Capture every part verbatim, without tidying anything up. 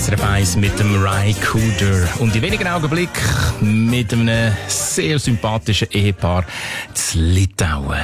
S R F eins mit dem Ry Cooder. Und in wenigen Augenblicken mit einem sehr sympathischen Ehepaar zu Litauen.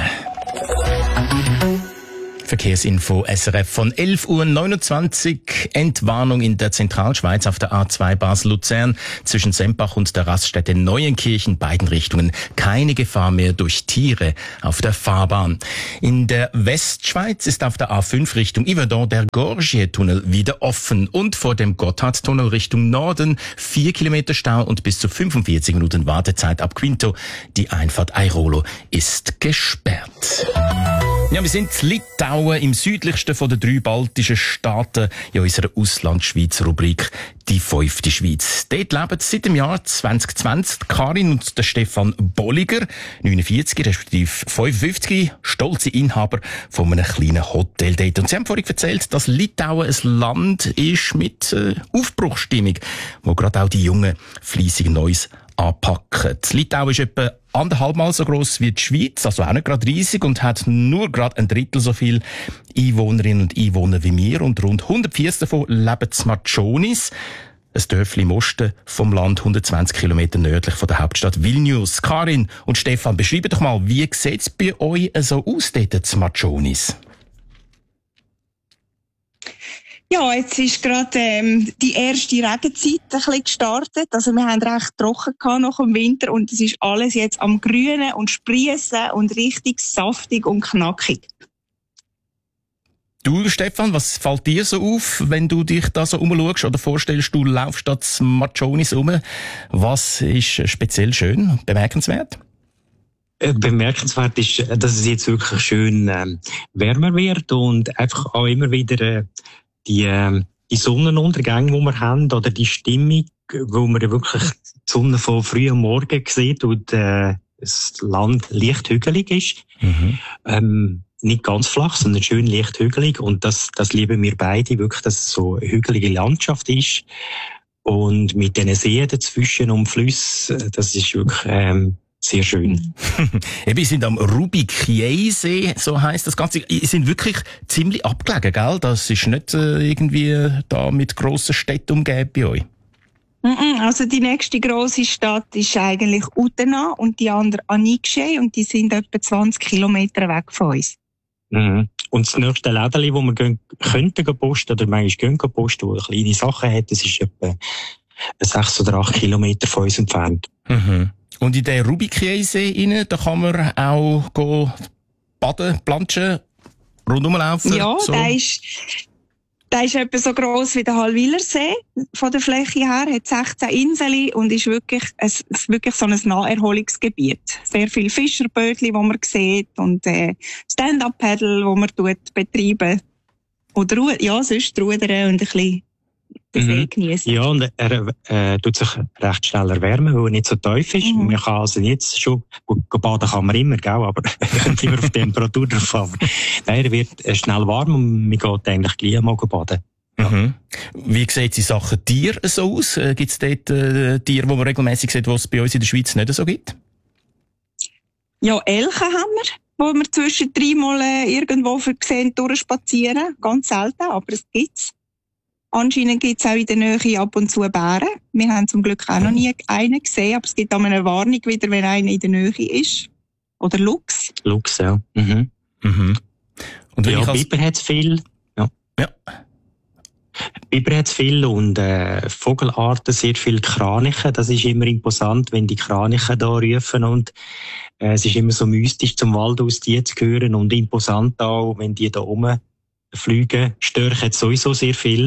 Verkehrsinfo S R F von elf Uhr neunundzwanzig. Entwarnung in der Zentralschweiz auf der A zwei Basel-Luzern zwischen Sempach und der Raststätte Neuenkirchen, beiden Richtungen. Keine Gefahr mehr durch Tiere auf der Fahrbahn. In der Westschweiz ist auf der A fünf Richtung Yverdon der Gorgier-Tunnel wieder offen und vor dem Gotthardtunnel Richtung Norden vier Kilometer Stau und bis zu fünfundvierzig Minuten Wartezeit ab Quinto. Die Einfahrt Airolo ist gesperrt. Ja, wir sind in Litauen, im südlichsten von den drei baltischen Staaten, in unserer Auslandschweiz-Rubrik «Die fünfte Schweiz». Dort leben seit dem Jahr zwanzig zwanzig Karin und der Stefan Bolliger, neunundvierzig respektive fünfundfünfzig, stolze Inhaber von einem kleinen Hotel dort. Und sie haben vorhin erzählt, dass Litauen ein Land ist mit äh, Aufbruchsstimmung, wo gerade auch die Jungen fleissig Neues anpacken. Litauen ist etwa anderthalbmal so gross wie die Schweiz, also auch nicht gerade riesig, und hat nur gerade ein Drittel so viel Einwohnerinnen und Einwohner wie wir. Und rund hundertvierzig davon leben in Matschonis, ein Dörfli im Osten vom Land, hundertzwanzig Kilometer nördlich von der Hauptstadt Vilnius. Karin und Stefan, beschreibt doch mal, wie sieht es bei euch so aus dort in Matschonis? Ja, jetzt ist gerade ähm, die erste Regenzeit ein bisschen gestartet. Also wir haben recht trocken gehabt nach dem Winter und es ist alles jetzt am Grünen und Sprießen und richtig saftig und knackig. Du, Stefan, was fällt dir so auf, wenn du dich da so umschaust oder vorstellst, du laufst da zu Matschonis rum? Was ist speziell schön und bemerkenswert? Bemerkenswert ist, dass es jetzt wirklich schön ähm, wärmer wird und einfach auch immer wieder äh, die, äh, die Sonnenuntergänge, die wir haben, oder die Stimmung, wo man wirklich die Sonne von früh am Morgen sieht und äh, das Land leicht hügelig ist. Mhm. Ähm, nicht ganz flach, sondern schön leicht hügelig. Und das, das lieben wir beide, wirklich, dass es so eine hügelige Landschaft ist. Und mit diesen Seen dazwischen und Flüssen, das ist wirklich ähm, sehr schön. Eben, wir sind am Rubikiei-See, so heisst das Ganze. Sie sind wirklich ziemlich abgelegen, gell? Das ist nicht äh, irgendwie da mit grossen Städten umgeben bei euch. Also die nächste grosse Stadt ist eigentlich Utena und die andere Anikshei und die sind etwa zwanzig Kilometer weg von uns. Mhm. Und das nächste Lädeli, wo wir gehen, könnten posten oder manchmal gehen posten, wo kleine Sachen hat, das ist etwa sechs oder acht Kilometer von uns entfernt. Mhm. Und in den Rubikiei-See rein, da kann man auch go baden, planschen, rundum laufen? Ja, so. der ist, der ist etwa so gross wie der Hallwilersee von der Fläche her, hat sechzehn Inseln und ist wirklich, es ist wirklich so ein Naherholungsgebiet. Sehr viele Fischerbötchen, die man sieht und äh, Stand-up-Paddle, die man tut, betreiben. Oder ja, sonst rudern und ein bisschen den See geniessen. Ja, und er äh, tut sich recht schnell erwärmen, weil er nicht so tief ist. Mhm. Man kann also jetzt schon, gut, baden kann man immer, gell, aber kommt immer auf die Temperatur drauf an. Nein, er wird äh, schnell warm und man geht eigentlich gleich mal baden. Ja. Mhm. Wie sieht die Sache Tier so aus? Äh, gibt es dort äh, Tiere, die man regelmäßig sieht, die es bei uns in der Schweiz nicht so gibt? Ja, Elche haben wir, wo wir zwischen dreimal äh, irgendwo sehen, durchspazieren. Ganz selten, aber es gibt's. Anscheinend gibt es auch in der Nähe ab und zu Bären. Wir haben zum Glück auch noch nie einen gesehen, aber es gibt auch eine Warnung wieder, wenn einer in der Nähe ist. Oder Luchs. Luchs, ja. Mhm. Mhm. Und wenn ja, ich als... Biber hat es viel. Ja. ja. Biber hat es viel und äh, Vogelarten, sehr viele Kraniche. Das ist immer imposant, wenn die Kraniche da rufen und äh, es ist immer so mystisch, zum Wald aus die zu hören und imposant auch, wenn die da rumfliegen. Störche hat sowieso sehr viel.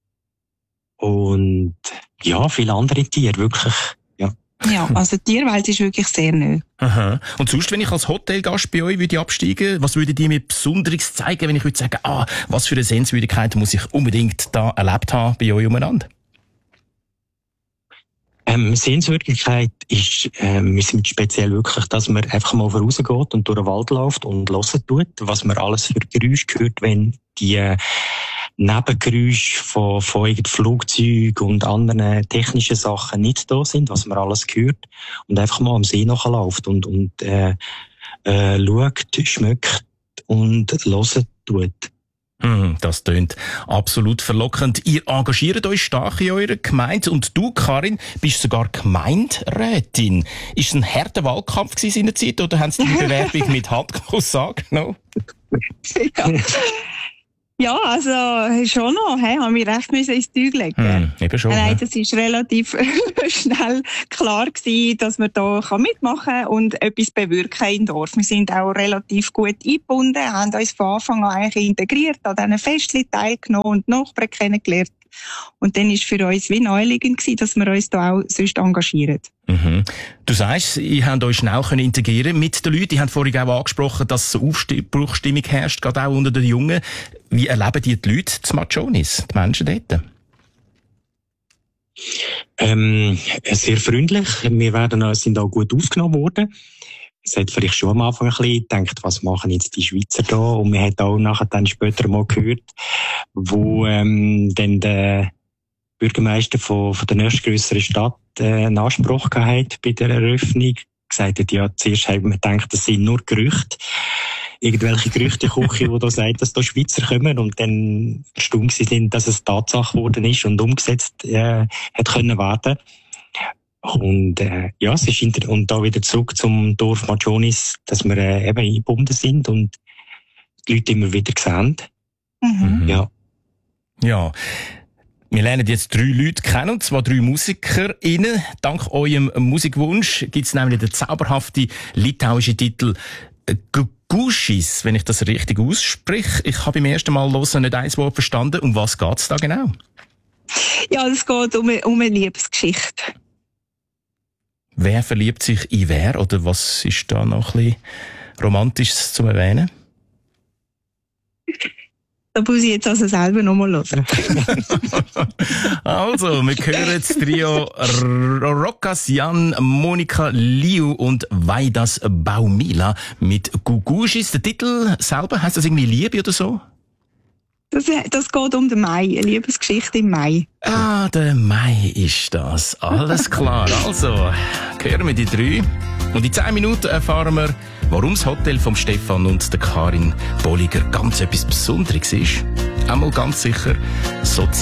Und ja, viele andere Tiere, wirklich, ja. Ja, also die Tierwelt ist wirklich sehr neu. Aha. Und sonst, wenn ich als Hotelgast bei euch würde absteigen, was würde die mir Besonderes zeigen, wenn ich würde sagen, ah, was für eine Sehenswürdigkeit muss ich unbedingt da erlebt haben bei euch umeinander? Ähm, Sehenswürdigkeit ist, ähm, wir sind speziell wirklich, dass man einfach mal vorausgeht und durch den Wald läuft und hören tut, was man alles für Geräusche hört, wenn die äh, Nebengeräusche von, von Flugzeugen und anderen technischen Sachen nicht da sind, was man alles hört und einfach mal am See nachläuft und, und äh, äh, schaut, schmeckt und hören tut. Das tönt absolut verlockend. Ihr engagiert euch stark in eurer Gemeinde und du, Karin, bist sogar Gemeinderätin. Ist es ein harter Wahlkampf gewesen in der Zeit oder haben Sie die Bewerbung mit Handkuss angenommen? Ja. Ja, also schon noch, hey, haben wir recht müssen ins Zeug legen. Hm, eben schon. Nein, das ist relativ schnell klar gewesen, dass man da mitmachen kann und etwas bewirken im Dorf. Wir sind auch relativ gut eingebunden, haben uns von Anfang an eigentlich integriert, an diesen Festchen teilgenommen und Nachbarn kennengelernt. Und dann war für uns wie naheliegend gewesen, dass wir uns da auch sonst engagieren. Mhm. Du sagst, ihr habt euch schnell integrieren mit den Leuten. Ihr habt vorhin auch angesprochen, dass so Aufbruchstimmung herrscht, gerade auch unter den Jungen. Wie erleben die die Leute zu Matschonis, die Menschen dort? Ähm, sehr freundlich. Wir werden, sind auch gut aufgenommen worden. Es hat vielleicht schon am Anfang ein bisschen gedacht, was machen jetzt die Schweizer da? Und man hat auch nachher dann später mal gehört, wo ähm, dann der Bürgermeister von, von der nächstgrösseren Stadt äh, einen Anspruch gehabt hat bei der Eröffnung. Gesagt hat, ja, zuerst haben wir gedacht, das sind nur Gerüchte. Irgendwelche Gerüchteküche, die da sagen, dass da Schweizer kommen und dann erstaunt sind, dass es Tatsache geworden ist und umgesetzt äh, hat können werden. Und äh, ja, es ist inter- und da wieder zurück zum Dorf Matschonis, dass wir äh, eben eingebunden sind und die Leute immer wieder sehen. Mhm. Ja. Ja. Wir lernen jetzt drei Leute kennen, und zwar drei MusikerInnen. Dank eurem Musikwunsch gibt es nämlich den zauberhaften litauischen Titel Gugušis, wenn ich das richtig ausspreche. Ich habe beim ersten Mal hören nicht ein Wort verstanden. Um was geht es da genau? Ja, es geht um eine, um eine Liebesgeschichte. Wer verliebt sich in wer? Oder was ist da noch ein bisschen Romantisches zu erwähnen? Da muss ich jetzt also selber nochmal hören. Also, wir hören das Trio Rokas, Jan, Monika Liu und Vaidas Baumila mit Gugušis. Der Titel selber, heisst das irgendwie Liebe oder so? Das, das geht um den Mai, eine Liebesgeschichte im Mai. Ah, der Mai ist das. Alles klar. Also, hören wir die drei. Und in zehn Minuten erfahren wir, warum das Hotel vom Stefan und der Karin Bolliger ganz etwas Besonderes ist. Einmal ganz sicher sozial.